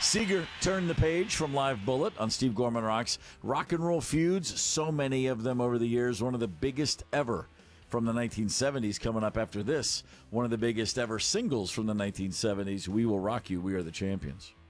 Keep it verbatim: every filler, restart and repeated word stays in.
Seeger turned the page from Live Bullet on Steve Gorman Rocks. Rock and roll feuds, so many of them over the years. One of the biggest ever from the nineteen seventies coming up after this. One of the biggest ever singles from the nineteen seventies. We Will Rock You, We Are the Champions.